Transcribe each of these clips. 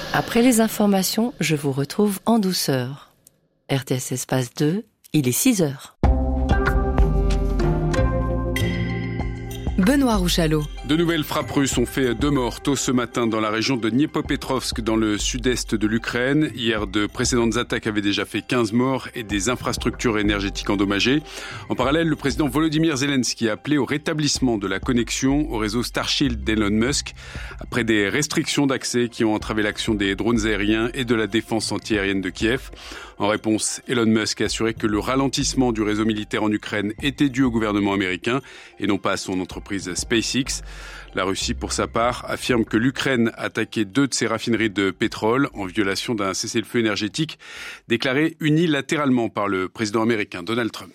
Après les informations, je vous retrouve en douceur. RTS Espace 2, il est 6h. Benoît Rouchalot. De nouvelles frappes russes ont fait 2 morts tôt ce matin dans la région de Dniepopetrovsk, dans le sud-est de l'Ukraine. Hier, de précédentes attaques avaient déjà fait 15 morts et des infrastructures énergétiques endommagées. En parallèle, le président Volodymyr Zelensky a appelé au rétablissement de la connexion au réseau Starship d'Elon Musk, après des restrictions d'accès qui ont entravé l'action des drones aériens et de la défense antiaérienne de Kiev. En réponse, Elon Musk a assuré que le ralentissement du réseau militaire en Ukraine était dû au gouvernement américain et non pas à son entreprise SpaceX. La Russie, pour sa part, affirme que l'Ukraine a attaqué 2 de ses raffineries de pétrole en violation d'un cessez-le-feu énergétique déclaré unilatéralement par le président américain Donald Trump.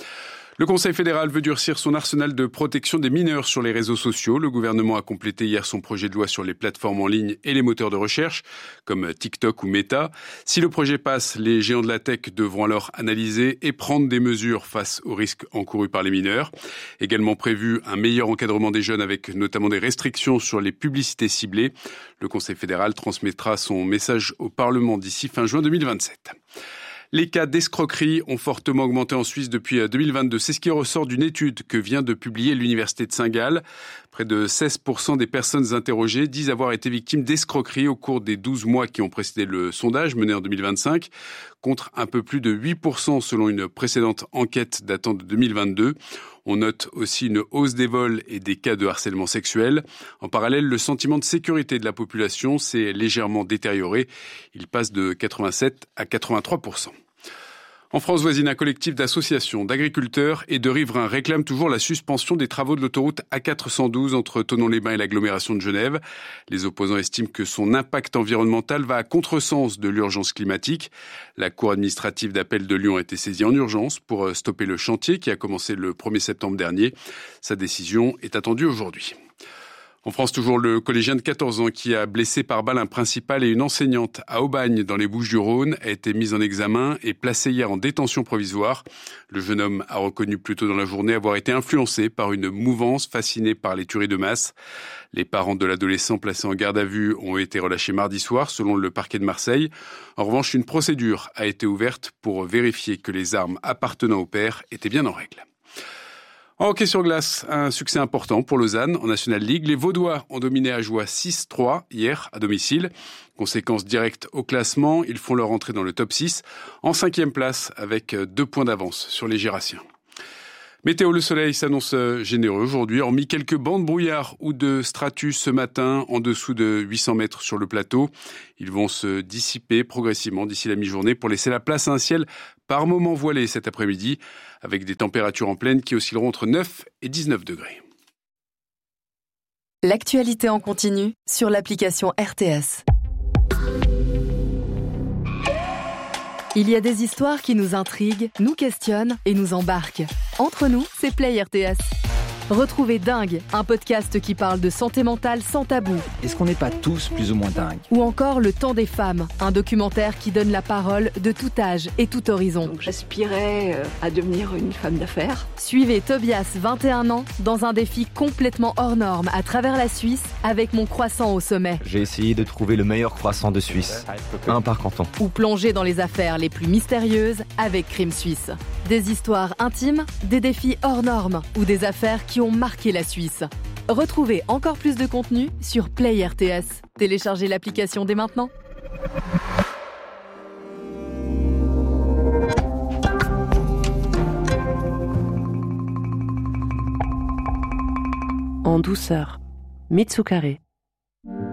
Le Conseil fédéral veut durcir son arsenal de protection des mineurs sur les réseaux sociaux. Le gouvernement a complété hier son projet de loi sur les plateformes en ligne et les moteurs de recherche, comme TikTok ou Meta. Si le projet passe, les géants de la tech devront alors analyser et prendre des mesures face aux risques encourus par les mineurs. Également prévu un meilleur encadrement des jeunes avec notamment des restrictions sur les publicités ciblées. Le Conseil fédéral transmettra son message au Parlement d'ici fin juin 2027. Les cas d'escroquerie ont fortement augmenté en Suisse depuis 2022. C'est ce qui ressort d'une étude que vient de publier l'Université de Saint-Gall. Près de 16% des personnes interrogées disent avoir été victimes d'escroquerie au cours des 12 mois qui ont précédé le sondage mené en 2025, contre un peu plus de 8% selon une précédente enquête datant de 2022. On note aussi une hausse des vols et des cas de harcèlement sexuel. En parallèle, le sentiment de sécurité de la population s'est légèrement détérioré. Il passe de 87 à 83%. En France voisine, un collectif d'associations, d'agriculteurs et de riverains réclame toujours la suspension des travaux de l'autoroute A412 entre Thonon-les-Bains et l'agglomération de Genève. Les opposants estiment que son impact environnemental va à contresens de l'urgence climatique. La Cour administrative d'appel de Lyon a été saisie en urgence pour stopper le chantier qui a commencé le 1er septembre dernier. Sa décision est attendue aujourd'hui. En France, toujours le collégien de 14 ans qui a blessé par balle un principal et une enseignante à Aubagne dans les Bouches-du-Rhône a été mis en examen et placé hier en détention provisoire. Le jeune homme a reconnu plus tôt dans la journée avoir été influencé par une mouvance fascinée par les tueries de masse. Les parents de l'adolescent placé en garde à vue ont été relâchés mardi soir, selon le parquet de Marseille. En revanche, une procédure a été ouverte pour vérifier que les armes appartenant au père étaient bien en règle. En hockey sur glace, un succès important pour Lausanne en National League. Les Vaudois ont dominé Ajoie 6-3 hier à domicile. Conséquence directe au classement, ils font leur entrée dans le top 6 en 5e place avec 2 points d'avance sur les Gérassiens. Météo, le soleil s'annonce généreux aujourd'hui, hormis quelques bandes brouillard ou de stratus ce matin en dessous de 800 mètres sur le plateau. Ils vont se dissiper progressivement d'ici la mi-journée pour laisser la place à un ciel par moments voilé cet après-midi, avec des températures en pleine qui oscilleront entre 9 et 19 degrés. L'actualité en continu sur l'application RTS. Il y a des histoires qui nous intriguent, nous questionnent et nous embarquent. Entre nous, c'est Play RTS. Retrouvez Dingue, un podcast qui parle de santé mentale sans tabou. Est-ce qu'on n'est pas tous plus ou moins dingues ? Ou encore Le Temps des femmes, un documentaire qui donne la parole de tout âge et tout horizon. Donc j'aspirais à devenir une femme d'affaires. Suivez Tobias, 21 ans, dans un défi complètement hors norme à travers la Suisse avec mon croissant au sommet. J'ai essayé de trouver le meilleur croissant de Suisse, un par canton. Ou plonger dans les affaires les plus mystérieuses avec Crime Suisse. Des histoires intimes, des défis hors normes ou des affaires qui ont marqué la Suisse. Retrouvez encore plus de contenu sur Play RTS. Téléchargez l'application dès maintenant. En douceur, Mitsukare.